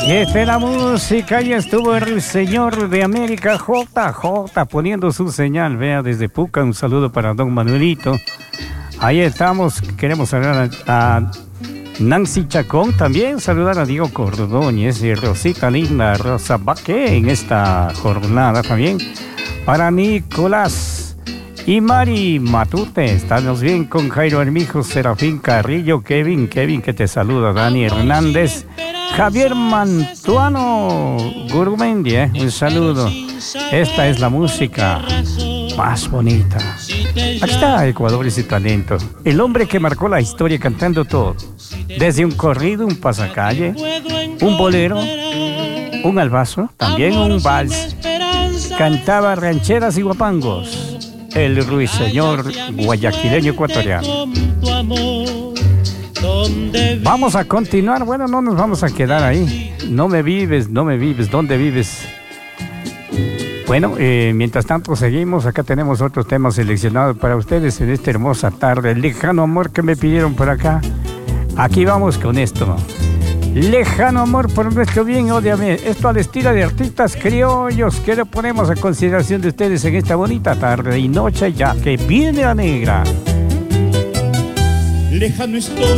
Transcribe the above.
Y esta es la música, ya estuvo el señor de América, JJ, poniendo su señal, vea, desde Puca, un saludo para don Manuelito. Ahí estamos, queremos saludar a Nancy Chacón, también saludar a Diego Cordóñez y Rosita Linda, Rosa Baque en esta jornada también. Para Nicolás y Mari Matute, estamos bien con Jairo Hermijo, Serafín Carrillo, Kevin que te saluda, Dani Hernández, Javier Mantuano Gurmendi, un saludo. Esta es la música más bonita. Aquí está Ecuador y su talento. El hombre que marcó la historia cantando todo. Desde un corrido, un pasacalle, un bolero, un albazo, también un vals. Cantaba rancheras y guapangos. El ruiseñor guayaquileño ecuatoriano. Vamos a continuar, bueno, no nos vamos a quedar ahí. No me vives, ¿dónde vives? Bueno, mientras tanto seguimos, acá tenemos otros temas seleccionados para ustedes en esta hermosa tarde. El lejano amor que me pidieron por acá. Aquí vamos con esto. Lejano amor por nuestro bien, ódiame. Esto al estilo de artistas criollos que lo ponemos a consideración de ustedes en esta bonita tarde y noche, ya que viene la negra. Lejano estoy